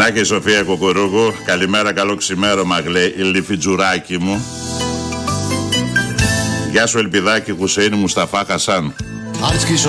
Να και η Σοφία Κοκορούγου. Καλημέρα, καλό ξημέρωμα, Λιφιτζουράκι μου. Γεια σου Ελπιδάκη Χουσέιν Μουσταφά Χασάν.